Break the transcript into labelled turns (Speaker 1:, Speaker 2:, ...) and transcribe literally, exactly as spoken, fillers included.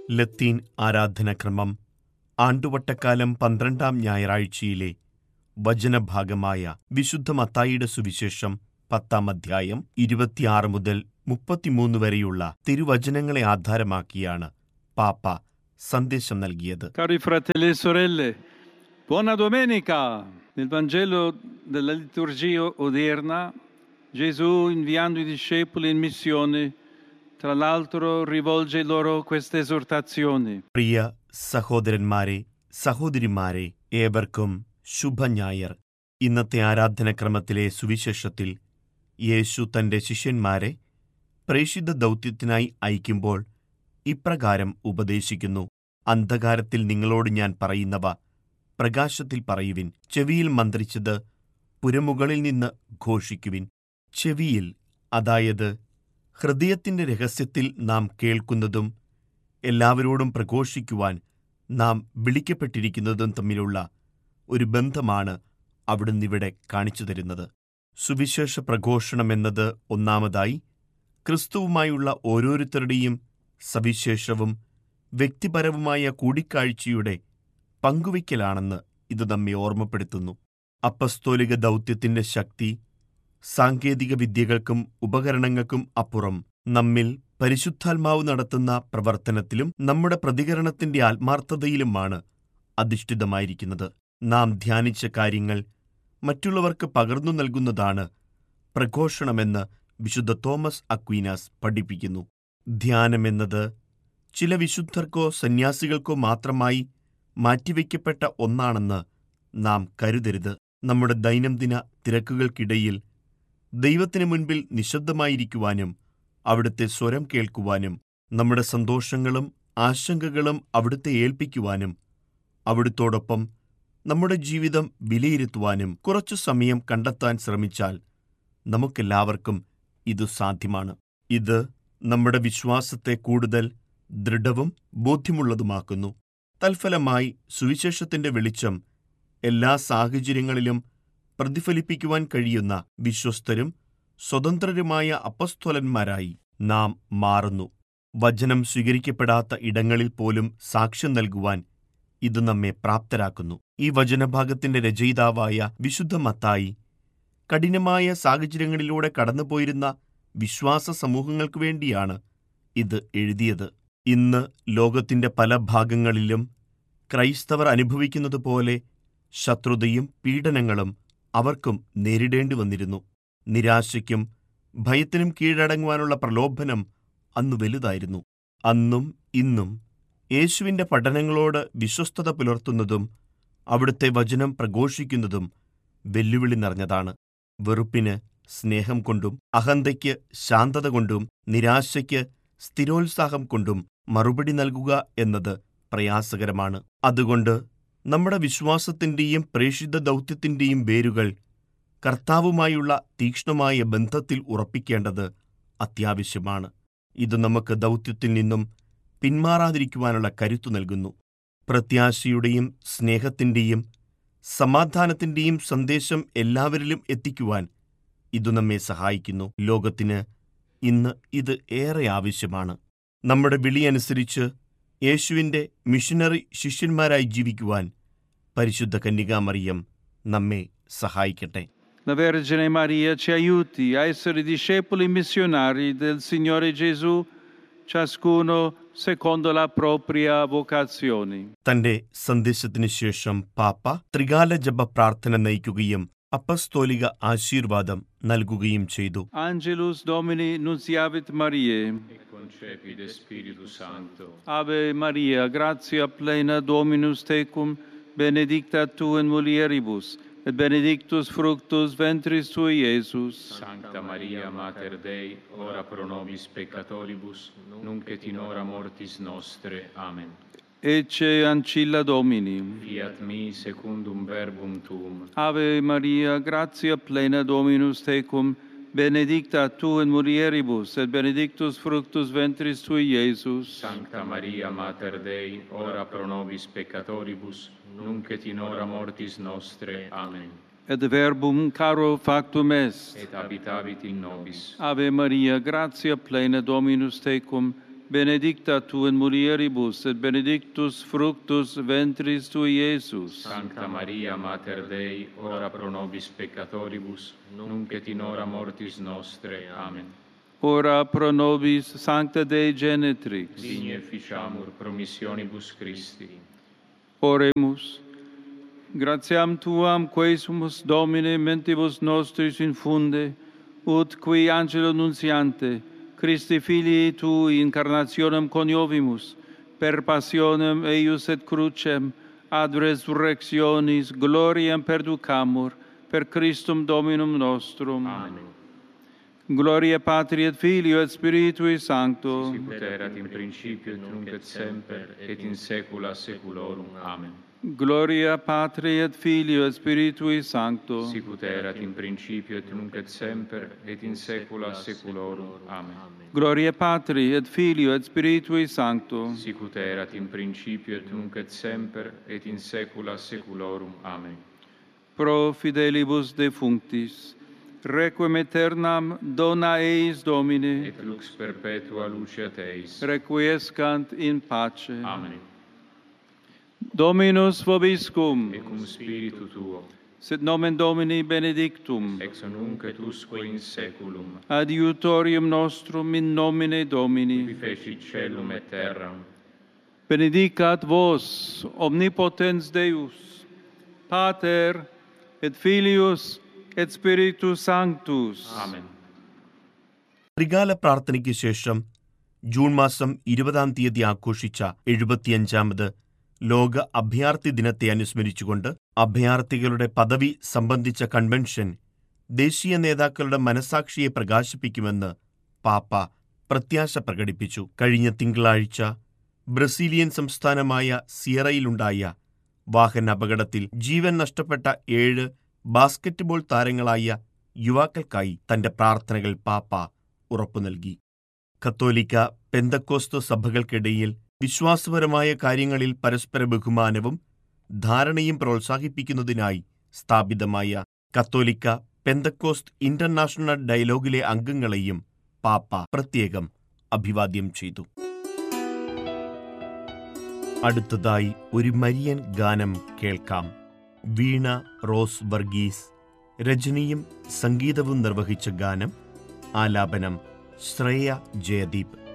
Speaker 1: ലത്തീൻ ആരാധനക്രമം ആണ്ടുവട്ടക്കാലം പന്ത്രണ്ടാം ഞായറാഴ്ചയിലെ വചനഭാഗമായ വിശുദ്ധ മത്തായിയുടെ സുവിശേഷം പത്താം അധ്യായം ഇരുപത്തിയാറ് മുതൽ മുപ്പത്തിമൂന്ന് വരെയുള്ള തിരുവചനങ്ങളെ ആധാരമാക്കിയാണ് പാപ്പ സന്ദേശം നൽകിയത്.
Speaker 2: Cari fratelli e sorelle, buona domenica! Nel Vangelo della liturgia odierna, Gesù, inviando i discepoli in missione, tra l'altro rivolge loro queste esortazioni.
Speaker 1: പ്രിയ സഹോദരന്മാരെ, സഹോദരിമാരെ, ഏവർക്കും ശുഭഞായർ. ഇന്നത്തെ ആരാധനക്രമത്തിലെ സുവിശേഷത്തിൽ യേശു തന്റെ ശിഷ്യന്മാരെ പ്രേഷിത ദൗത്യത്തിനായി അയക്കുമ്പോൾ ഇപ്രകാരം ഉപദേശിക്കുന്നു: അന്ധകാരത്തിൽ നിങ്ങളോട് ഞാൻ പറയുന്നവ പ്രകാശത്തിൽ പറയുവിൻ, ചെവിയിൽ മന്ത്രിച്ചത് പുരമുകളിൽ നിന്ന് ഘോഷിക്കുവിൻ. ചെവിയിൽ, അതായത് ഹൃദയത്തിന്റെ രഹസ്യത്തിൽ നാം കേൾക്കുന്നതും എല്ലാവരോടും പ്രഘോഷിക്കുവാൻ നാം വിളിക്കപ്പെട്ടിരിക്കുന്നതും തമ്മിലുള്ള ഒരു ബന്ധമാണ് അവിടുന്നിവിടെ കാണിച്ചു തരുന്നത്. സുവിശേഷ പ്രഘോഷണമെന്നത് ഒന്നാമതായി ക്രിസ്തുവുമായുള്ള ഓരോരുത്തരുടെയും സവിശേഷവും വ്യക്തിപരവുമായ കൂടിക്കാഴ്ചയുടെ പങ്കുവയ്ക്കലാണെന്ന് ഇത് നമ്മെ ഓർമ്മപ്പെടുത്തുന്നു. അപ്പസ്തോലിക ദൗത്യത്തിന്റെ ശക്തി സാങ്കേതിക വിദ്യകൾക്കും ഉപകരണങ്ങൾക്കും അപ്പുറം നമ്മിൽ പരിശുദ്ധാത്മാവ് നടത്തുന്ന പ്രവർത്തനത്തിലും നമ്മുടെ പ്രതികരണത്തിന്റെ ആത്മാർത്ഥതയിലുമാണ് അധിഷ്ഠിതമായിരിക്കുന്നത്. നാം ധ്യാനിച്ച കാര്യങ്ങൾ മറ്റുള്ളവർക്ക് പകർന്നു നൽകുന്നതാണ് പ്രഘോഷണമെന്ന് വിശുദ്ധ തോമസ് അക്വീനാസ് പഠിപ്പിക്കുന്നു. ധ്യാനമെന്നത് ചില വിശുദ്ധർക്കോ സന്യാസികൾക്കോ മാത്രമായി മാറ്റിവെക്കപ്പെട്ട ഒന്നാണെന്ന് നാം കരുതരുത്. നമ്മുടെ ദൈനംദിന തിരക്കുകൾക്കിടയിൽ ദൈവത്തിനു മുൻപിൽ നിശബ്ദമായിരിക്കുവാനും അവിടുത്തെ സ്വരം കേൾക്കുവാനും നമ്മുടെ സന്തോഷങ്ങളും ആശങ്കകളും അവിടുത്തെ ഏൽപ്പിക്കുവാനും അവിടുത്തോടൊപ്പം നമ്മുടെ ജീവിതം വിലയിരുത്തുവാനും കുറച്ചു സമയം കണ്ടെത്താൻ ശ്രമിച്ചാൽ നമുക്കെല്ലാവർക്കും ഇതു സാധ്യമാണ്. ഇത് നമ്മുടെ വിശ്വാസത്തെ കൂടുതൽ ദൃഢവും ബോധ്യമുള്ളതുമാക്കുന്നു. തൽഫലമായി സുവിശേഷത്തിന്റെ വെളിച്ചം എല്ലാ സാഹചര്യങ്ങളിലും പ്രതിഫലിപ്പിക്കുവാൻ കഴിയുന്ന വിശ്വസ്തരും സ്വതന്ത്രരുമായ അപ്പസ്തോലന്മാരായി നാം മാറുന്നു. വചനം സ്വീകരിക്കപ്പെടാത്ത ഇടങ്ങളിൽ പോലും സാക്ഷ്യം നൽകുവാൻ ഇത് നമ്മെ പ്രാപ്തരാക്കുന്നു. ഈ വചനഭാഗത്തിന്റെ രചയിതാവായ വിശുദ്ധ മത്തായി കഠിനമായ സാഹചര്യങ്ങളിലൂടെ കടന്നുപോയിരുന്ന വിശ്വാസ സമൂഹങ്ങൾക്കു വേണ്ടിയാണ് ഇത് എഴുതിയത്. ഇന്ന് ലോകത്തിന്റെ പല ഭാഗങ്ങളിലും ക്രൈസ്തവർ അനുഭവിക്കുന്നതുപോലെ ശത്രുതയും പീഡനങ്ങളും അവർക്കും നേരിടേണ്ടി വന്നിരുന്നു. നിരാശയ്ക്കും ഭയത്തിനും കീഴടങ്ങുവാനുള്ള പ്രലോഭനം അന്ന് വലുതായിരുന്നു. അന്നും ഇന്നും യേശുവിന്റെ പഠനങ്ങളോട് വിശ്വസ്തത പുലർത്തുന്നതും അവിടുത്തെ വചനം പ്രഘോഷിക്കുന്നതും വെല്ലുവിളി നിറഞ്ഞതാണ്. വെറുപ്പിന് സ്നേഹം കൊണ്ടും അഹന്തയ്ക്ക് ശാന്തത കൊണ്ടും നിരാശയ്ക്ക് സ്ഥിരോത്സാഹം കൊണ്ടും മറുപടി നൽകുക എന്നത് പ്രയാസകരമാണ്. അതുകൊണ്ട് നമ്മുടെ വിശ്വാസത്തിന്റെയും പ്രേഷിത ദൗത്യത്തിന്റെയും വേരുകൾ കർത്താവുമായുള്ള തീക്ഷ്ണമായ ബന്ധത്തിൽ ഉറപ്പിക്കേണ്ടത് അത്യാവശ്യമാണ്. ഇത് നമുക്ക് ദൗത്യത്തിൽ നിന്നും പിന്മാറാതിരിക്കുവാനുള്ള കരുത്തു നൽകുന്നു. പ്രത്യാശയുടെയും സ്നേഹത്തിന്റെയും സമാധാനത്തിന്റെയും സന്ദേശം എല്ലാവരിലും എത്തിക്കുവാൻ ഇതു നമ്മെ സഹായിക്കുന്നു. ലോകത്തിന് ഇന്ന് ഇത് ഏറെ ആവശ്യമാണ്. നമ്മുടെ വിളിയനുസരിച്ച് യേശുവിന്റെ മിഷനറി ശിഷ്യന്മാരായി ജീവിക്കുവാൻ പരിശുദ്ധ കന്യകാമറിയം നമ്മെ സഹായിക്കട്ടെ.
Speaker 2: La Vergine Maria ci aiuti a essere discepoli missionari del Signore Gesù, ciascuno secondo la propria vocazione.
Speaker 1: തന്റെ സന്ദേശത്തിന് ശേഷം പാപ്പ ത്രികാല ജപ പ്രാർത്ഥന നയിക്കുകയും അപ്പസ്തോലിക ആശീർവാദം നൽകുകയും ചെയ്തു.
Speaker 2: Angelus Domini nunciavit Mariae,
Speaker 3: et concepit Spiritus Sancto.
Speaker 2: Ave Maria, gratia plena Dominus tecum, benedicta tu in mulieribus, et benedictus fructus ventris tui, Iesus.
Speaker 3: Sancta Maria, Mater Dei, ora pro nobis peccatoribus, nunc et in hora mortis nostre. Amen.
Speaker 2: Ecce ancilla Domini.
Speaker 3: Fiat mi secundum verbum tuum.
Speaker 2: Ave Maria, gratia plena Dominus tecum, benedicta tu in mulieribus, et benedictus fructus ventris tui, Iesus.
Speaker 3: Sancta Maria, Mater Dei, ora pro nobis peccatoribus, nunc et in hora mortis nostre. Amen.
Speaker 2: Et verbum caro factum est.
Speaker 3: Et habitavit in nobis.
Speaker 2: Ave Maria, gratia plena Dominus tecum, benedicta tu in mulieribus, et benedictus fructus ventris tui, Iesus.
Speaker 3: Sancta Maria, Mater Dei, ora pro nobis peccatoribus, nunc et in hora mortis nostre. Amen.
Speaker 2: Ora pro nobis, Sancta Dei Genetrix.
Speaker 3: Digne efficiamur promissionibus Christi.
Speaker 2: Oremus. Gratiam tuam, quae sumus Domine, mentibus nostris infunde, ut qui angelo nuntiante, Christi Filii Tui incarnationem coniovimus, per passionem eius et crucem, ad resurrectionis gloriam perducamur, per Christum Dominum nostrum.
Speaker 3: Amen.
Speaker 2: Gloria Patri et Filio et Spiritui Sancto.
Speaker 3: Sicut erat in principio et nunc et semper et in saecula saeculorum. Amen.
Speaker 2: Gloria Patri et Filio et Spiritui Sancto.
Speaker 3: Sicut erat in principio et nunc et semper et in saecula saeculorum. Amen.
Speaker 2: Gloria Patri et Filio et Spiritui Sancto.
Speaker 3: Sicut erat in principio et nunc et semper et in saecula saeculorum. Amen.
Speaker 2: Pro fidelibus defunctis, requiem aeternam dona eis Domine,
Speaker 3: Et lux perpetua luceat eis.
Speaker 2: requiescant in pace.
Speaker 3: Amen.
Speaker 2: Dominus vobiscum,
Speaker 3: Et cum spiritu tuo,
Speaker 2: sit nomen Domini benedictum,
Speaker 3: ex nunc et usque in saeculum,
Speaker 2: adiutorium nostrum in nomine Domini.
Speaker 3: qui fecit caelum et terram.
Speaker 2: Benedicat vos, omnipotens Deus, Pater et Filius et Spiritus Sanctus.
Speaker 3: Amen.
Speaker 1: ത്രികാല പ്രാർത്ഥനയ്ക്ക് ശേഷം June മാസം ഇരുപതാം തീയതി ആഘോഷിച്ച എഴുപത്തിയഞ്ചാമത് ലോക അഭയാർത്ഥി ദിനത്തെ അനുസ്മരിച്ചുകൊണ്ട് അഭയാർത്ഥികളുടെ പദവി സംബന്ധിച്ച convention ദേശീയ നേതാക്കളുടെ മനസാക്ഷിയെ പ്രകാശിപ്പിക്കുമെന്ന് പാപ്പ പ്രത്യാശ പ്രകടിപ്പിച്ചു. കഴിഞ്ഞ തിങ്കളാഴ്ച ബ്രസീലിയൻ സംസ്ഥാനമായ സിയറയിലുണ്ടായ വാഹനാപകടത്തിൽ ജീവൻ നഷ്ടപ്പെട്ട ഏഴ് ബാസ്കറ്റ്ബോൾ താരങ്ങളായ യുവാക്കൾക്കായി തന്റെ പ്രാർത്ഥനകൾ പാപ്പ ഉറപ്പു നൽകി. കത്തോലിക്ക പെന്തക്കോസ്ത് സഭകൾക്കിടയിൽ വിശ്വാസപരമായ കാര്യങ്ങളിൽ പരസ്പര ബഹുമാനവും ധാരണയും പ്രോത്സാഹിപ്പിക്കുന്നതിനായി സ്ഥാപിതമായ കത്തോലിക്ക പെന്തക്കോസ്ത് ഇന്റർനാഷണൽ ഡയലോഗിലെ അംഗങ്ങളെയും പാപ്പ പ്രത്യേകം അഭിവാദ്യം ചെയ്തു. അടുത്തതായി ഒരു മരിയൻ ഗാനം കേൾക്കാം. വീണ റോസ് വർഗീസ് രചനയും സംഗീതവും നിർവഹിച്ച ഗാനം. ആലാപനം ശ്രേയ ജയദീപ്.